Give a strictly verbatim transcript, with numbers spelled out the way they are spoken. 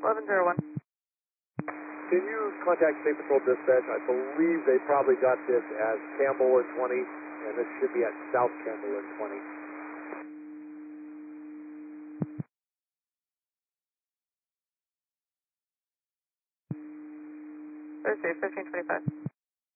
eleven zero one. Can you contact State Patrol Dispatch? I believe they probably got this as Campbell and twenty, and this should be at South Campbell and twenty. Thursday, fifteen twenty-five.